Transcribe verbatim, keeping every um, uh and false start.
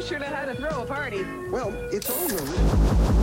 sure know how to throw a party. Well, it's all relative.